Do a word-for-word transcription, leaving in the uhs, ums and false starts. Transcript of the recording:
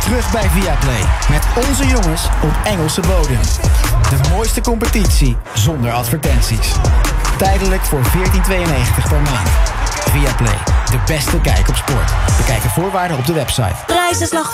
terug bij Viaplay. Met onze jongens op Engelse bodem. De mooiste competitie zonder advertenties. Tijdelijk voor veertien tweeënnegentig per maand. Viaplay, de beste kijk op sport. Bekijk de voorwaarden op de website. Prijzenslag